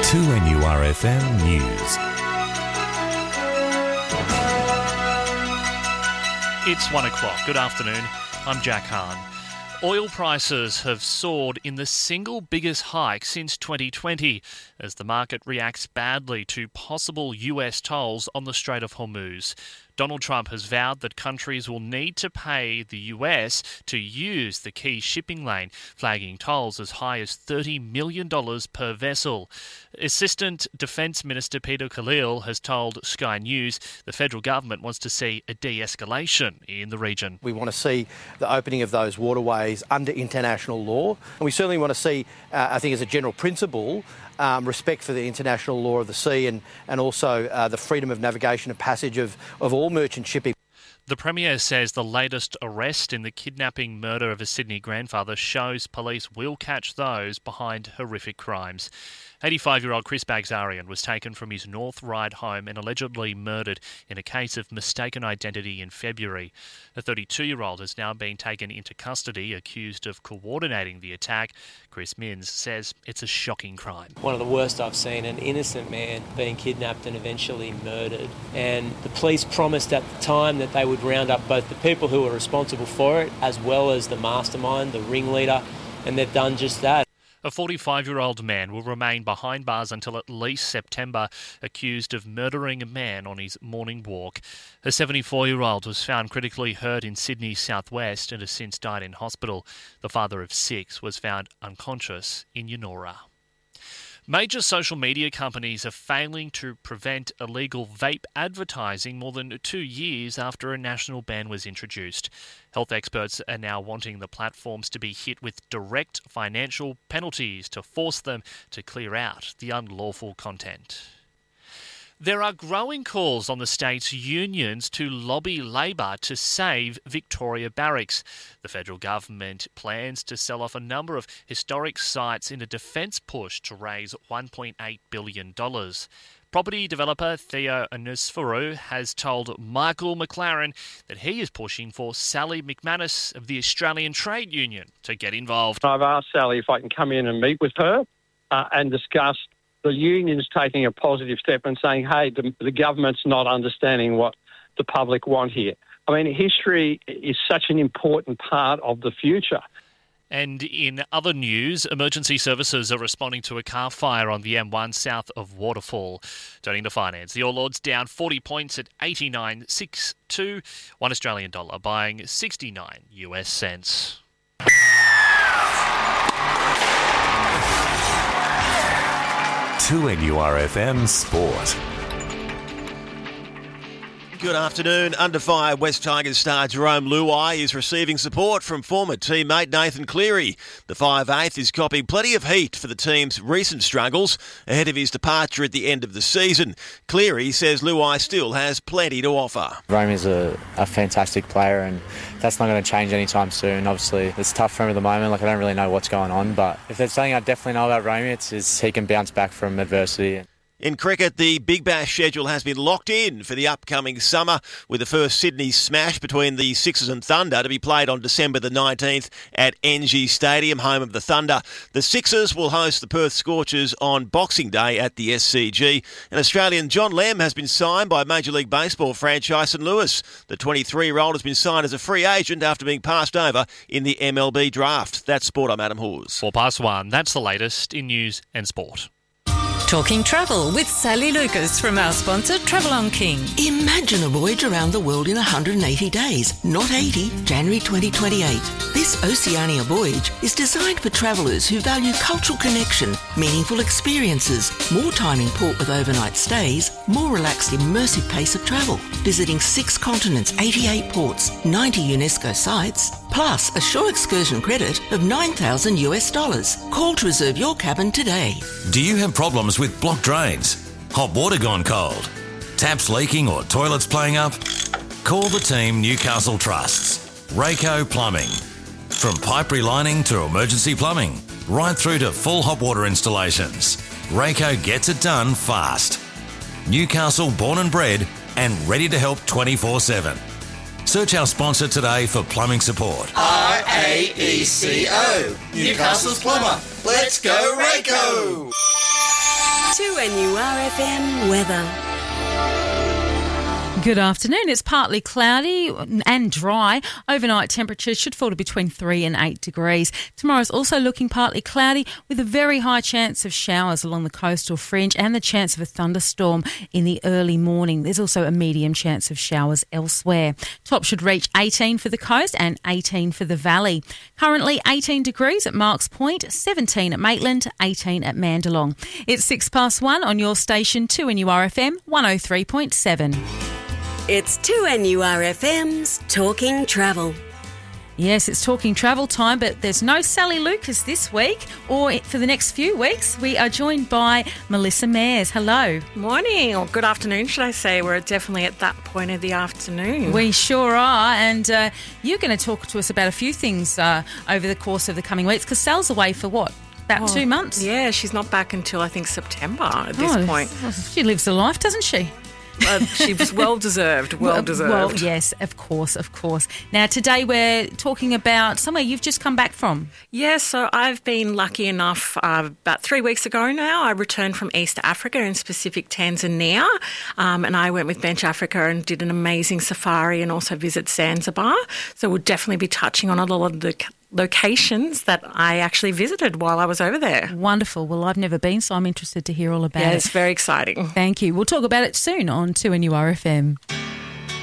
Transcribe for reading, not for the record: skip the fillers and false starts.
2NURFM News. It's 1 o'clock. Good afternoon. I'm Jack Hahn. Oil prices have soared in the single biggest hike since 2020 as the market reacts badly to possible US tolls on the Strait of Hormuz. Donald Trump has vowed that countries will need to pay the US to use the key shipping lane, flagging tolls as high as $30 million per vessel. Assistant Defence Minister Peter Khalil has told Sky News the federal government wants to see a de-escalation in the region. We want to see the opening of those waterways under international law. And we certainly want to see, I think as a general principle, respect for the international law of the sea and also the freedom of navigation and passage of all merchant shipping. The Premier says the latest arrest in the kidnapping murder of a Sydney grandfather shows police will catch those behind horrific crimes. 85-year-old Chris Bagzarian was taken from his North Ryde home and allegedly murdered in a case of mistaken identity in February. The 32-year-old has now been taken into custody, accused of coordinating the attack. Chris Minns says it's a shocking crime. One of the worst I've seen, an innocent man being kidnapped and eventually murdered. And the police promised at the time that they would round up both the people who were responsible for it as well as the mastermind, the ringleader, and they've done just that. A 45-year-old man will remain behind bars until at least September, accused of murdering a man on his morning walk. A 74-year-old was found critically hurt in Sydney's southwest and has since died in hospital. The father of 6 was found unconscious in Yennora. Major social media companies are failing to prevent illegal vape advertising more than 2 years after a national ban was introduced. Health experts are now wanting the platforms to be hit with direct financial penalties to force them to clear out the unlawful content. There are growing calls on the state's unions to lobby Labor to save Victoria Barracks. The federal government plans to sell off a number of historic sites in a defence push to raise $1.8 billion. Property developer Theo Onesphorou has told Michael McLaren that he is pushing for Sally McManus of the Australian Trade Union to get involved. I've asked Sally if I can come in and meet with her and discuss the union's taking a positive step and saying, hey, the government's not understanding what the public want here. I mean, history is such an important part of the future. And in other news, emergency services are responding to a car fire on the M1 south of Waterfall. Turning to finance, the All Ords down 40 points at 89.62, $1 Australian dollar buying 69 US cents. To NURFM Sport. Good afternoon. Under fire, West Tigers star Jerome Luai is receiving support from former teammate Nathan Cleary. The 5'8" is copying plenty of heat for the team's recent struggles ahead of his departure at the end of the season. Cleary says Luai still has plenty to offer. Jerome is a fantastic player and that's not going to change anytime soon. Obviously, it's tough for him at the moment. I don't really know what's going on, but if there's something I definitely know about Romeo, it's he can bounce back from adversity. In cricket, the Big Bash schedule has been locked in for the upcoming summer, with the first Sydney smash between the Sixers and Thunder to be played on December the 19th at NG Stadium, home of the Thunder. The Sixers will host the Perth Scorchers on Boxing Day at the SCG. And Australian John Lem has been signed by Major League Baseball franchise St. Louis. The 23-year-old has been signed as a free agent after being passed over in the MLB draft. That's Sport, I'm Adam Hawes. 1:04. That's the latest in news and sport. Talking travel with Sally Lucas from our sponsor Travel on King. Imagine a voyage around the world in 180 days, not 80, January 2028. This Oceania voyage is designed for travellers who value cultural connection, meaningful experiences, more time in port with overnight stays, more relaxed immersive pace of travel, visiting 6 continents, 88 ports, 90 UNESCO sites, plus a shore excursion credit of $9,000 US. Call to reserve your cabin today. Do you have problems with blocked drains, hot water gone cold, taps leaking or toilets playing up? Call the team Newcastle trusts. Rayco Plumbing. From pipe relining to emergency plumbing, right through to full hot water installations, Rayco gets it done fast. Newcastle born and bred and ready to help 24/7. Search our sponsor today for plumbing support. RAECO, Newcastle's plumber. Let's go Rayco! 2 2NURFM weather. Good afternoon. It's partly cloudy and dry. Overnight temperatures should fall to between 3 and 8 degrees. Tomorrow's also looking partly cloudy with a very high chance of showers along the coastal fringe and the chance of a thunderstorm in the early morning. There's also a medium chance of showers elsewhere. Top should reach 18 for the coast and 18 for the valley. Currently 18 degrees at Marks Point, 17 at Maitland, 18 at Mandalong. It's 1:06 on your station 2NURFM 103.7. It's 2NURFM's Talking Travel. Yes, it's Talking Travel time, but there's no Sally Lucas this week or for the next few weeks. We are joined by Melissa Mayers. Hello. Morning, or good afternoon, should I say. We're definitely at that point of the afternoon. We sure are, and you're going to talk to us about a few things over the course of the coming weeks, because Sal's away for what? About 2 months? Yeah, she's not back until, I think, September at this point. She lives a life, doesn't she? She was well-deserved, well-deserved. Well, yes, of course. Now, today we're talking about somewhere you've just come back from. Yeah, so I've been lucky enough, about 3 weeks ago now, I returned from East Africa, in specific Tanzania, and I went with Bench Africa and did an amazing safari and also visit Zanzibar. So we'll definitely be touching on a lot of the locations that I actually visited while I was over there. Wonderful. Well, I've never been, so I'm interested to hear all about it. Yeah, it's very exciting. Thank you. We'll talk about it soon on 2NURFM.